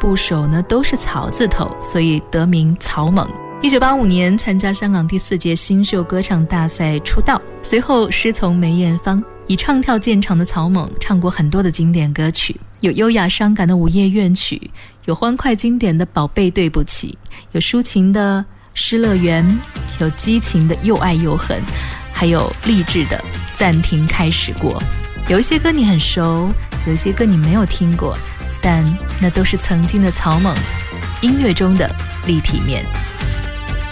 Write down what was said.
部首呢都是草字头，所以得名草蜢。1985年参加香港第4届新秀歌唱大赛出道，随后师从梅艳芳，以唱跳见长的草蜢唱过很多的经典歌曲，有优雅伤感的午夜怨曲，有欢快经典的宝贝对不起，有抒情的失乐园，有激情的又爱又恨，还有励志的暂停开始过。有一些歌你很熟，有一些歌你没有听过，但那都是曾经的草蜢音乐中的立体面。